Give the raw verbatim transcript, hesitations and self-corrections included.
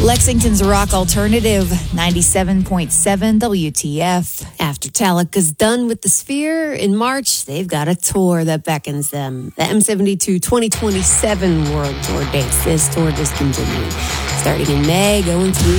Lexington's rock alternative, ninety-seven point seven W T F. After Metallica's done with the Sphere in March, they've got a tour that beckons them. The M seventy-two twenty twenty-seven World Tour dates. This tour just continuing. Starting in May, going through